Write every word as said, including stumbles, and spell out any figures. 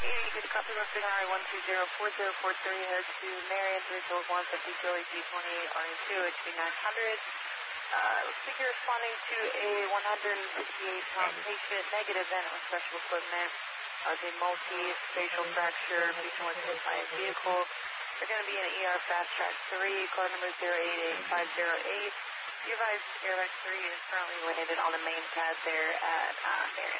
eighty, good copy, left signal one two zero four zero four three, head to Marion, three Hills one fifty, Philly G twenty-eight, R E two, H B nine hundred. Uh, looks like you're responding to a one hundred sixty-eight pound patient, negative vent on special equipment, uh, the multi-facial fracture, patient was hit by a vehicle. They're going to be in E R Fast Track three, card number zero eight eight five zero eight. Be advised, Airline three is currently located on the main pad there at uh, Marion.